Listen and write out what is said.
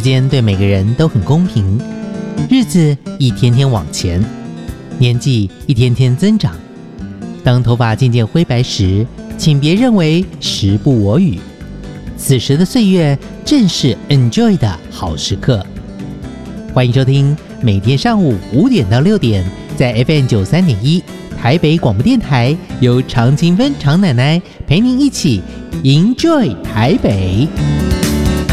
间对每个人都很公平，日子一天天往前，年纪一天天增长。当头发渐渐灰白时，请别认为时不我与，此时的岁月正是 enjoy 的好时刻。欢迎收听每天上午5点到6点，在 FM 93.1台北广播电台，由常青芬常奶奶陪您一起 enjoy 台北。